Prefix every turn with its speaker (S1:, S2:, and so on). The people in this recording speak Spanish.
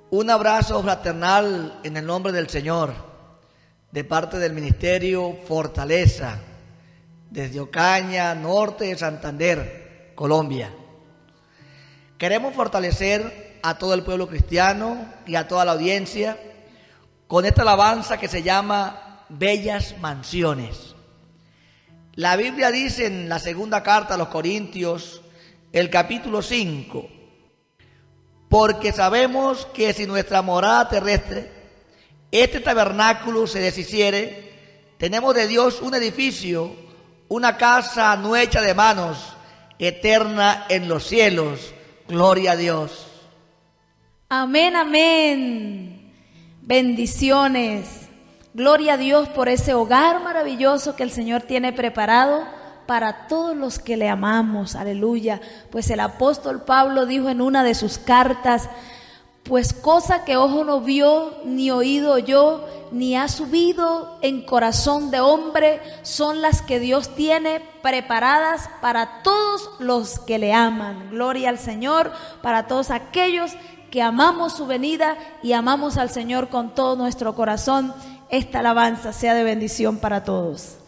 S1: Un abrazo fraternal en el nombre del Señor, de parte del Ministerio Fortaleza, desde Ocaña, norte de Santander, Colombia. Queremos fortalecer a todo el pueblo cristiano y a toda la audiencia con esta alabanza que se llama Bellas Mansiones. La Biblia dice en la segunda carta a los Corintios, el capítulo 5, porque sabemos que si nuestra morada terrestre, este tabernáculo se deshiciere, tenemos de Dios un edificio, una casa no hecha de manos, eterna en los cielos. Gloria a Dios.
S2: Amén, amén. Bendiciones. Gloria a Dios por ese hogar maravilloso que el Señor tiene preparado para todos los que le amamos. Aleluya. Pues el apóstol Pablo dijo en una de sus cartas: pues cosa que ojo no vio, ni oído oyó, ni ha subido en corazón de hombre, son las que Dios tiene preparadas para todos los que le aman. Gloria al Señor, para todos aquellos que amamos su venida y amamos al Señor con todo nuestro corazón. Esta alabanza sea de bendición para todos.